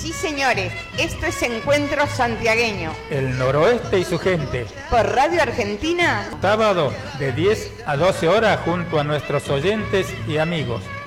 Sí, señores, esto es Encuentro Santiagueño. El noroeste y su gente. Por Radio Argentina. Sábado de 10 a 12 horas junto a nuestros oyentes y amigos.